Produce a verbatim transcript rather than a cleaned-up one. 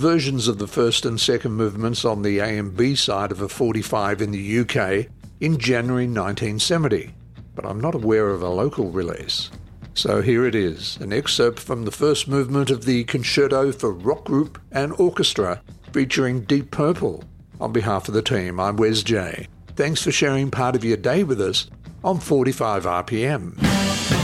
versions of the first and second movements on the A and B side of a forty-five in the U K in January nineteen seventy, but I'm not aware of a local release. So here it is, an excerpt from the first movement of the Concerto for Rock Group and Orchestra featuring Deep Purple. On behalf of the team, I'm Wes J. Thanks for sharing part of your day with us on forty-five R P M.